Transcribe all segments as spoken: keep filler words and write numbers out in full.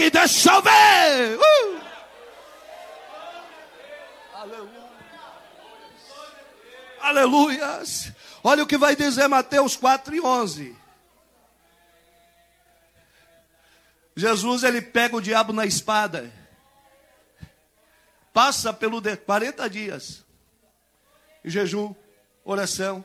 e deixa chover. Uh! Aleluia. Aleluias. Olha o que vai dizer Mateus quatro e onze. Jesus, ele pega o diabo na espada. Passa pelo de... quarenta dias. Jejum, oração.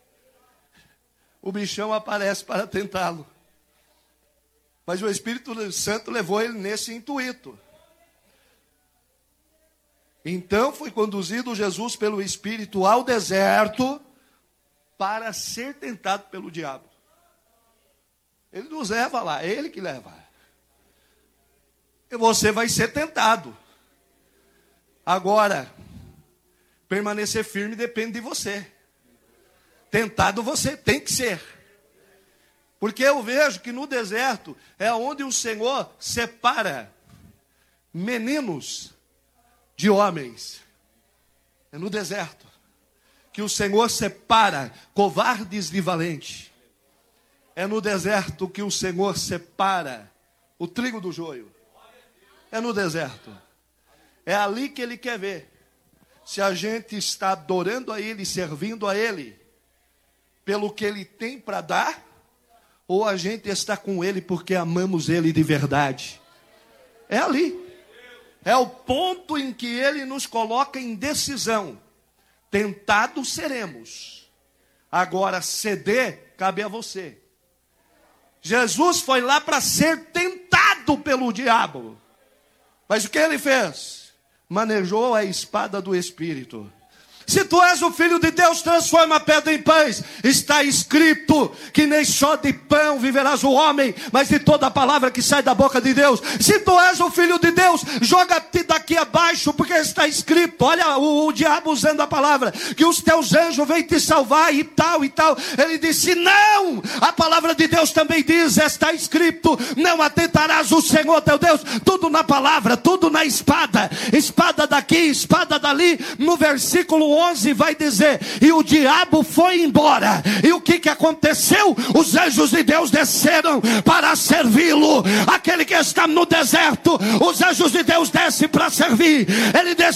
O bichão aparece para tentá-lo. Mas o Espírito Santo levou ele nesse intuito. Então foi conduzido Jesus pelo Espírito ao deserto para ser tentado pelo diabo. Ele nos leva lá, é ele que leva. E você vai ser tentado. Agora, permanecer firme depende de você. Tentado você tem que ser. Porque eu vejo que no deserto é onde o Senhor separa meninos de homens. É no deserto que o Senhor separa covardes de valentes. É no deserto que o Senhor separa o trigo do joio. É no deserto. É ali que Ele quer ver se a gente está adorando a Ele, servindo a Ele, pelo que Ele tem para dar, ou a gente está com Ele porque amamos Ele de verdade. É ali. É o ponto em que Ele nos coloca em decisão. Tentados seremos. Agora, ceder cabe a você. Jesus foi lá para ser tentado pelo diabo. Mas o que Ele fez? Manejou a espada do Espírito. Se tu és o Filho de Deus, transforma a pedra em pães. Está escrito que nem só de pão viverás o homem, mas de toda a palavra que sai da boca de Deus. Se tu és o Filho de Deus, joga-te daqui abaixo, porque está escrito, olha o, o diabo usando a palavra, que os teus anjos vêm te salvar e tal e tal. Ele disse, não, a palavra de Deus também diz, está escrito, não atentarás o Senhor teu Deus. Tudo na palavra, tudo na espada. Espada daqui, espada dali. No versículo onze vai dizer, e o diabo foi embora. E o que que aconteceu? Os anjos de Deus desceram para servi-lo. Aquele que está no deserto, os anjos de Deus descem para servir. Ele desce